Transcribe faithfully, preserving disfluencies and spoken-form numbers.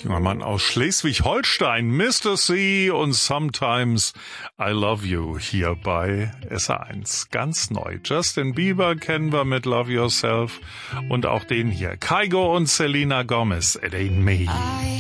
junger Mann aus Schleswig-Holstein, Mister C und Sometimes I Love You hier bei S R eins. Ganz neu. Justin Bieber kennen wir mit Love Yourself und auch den hier. Kygo und Selena Gomez, It Ain't Me.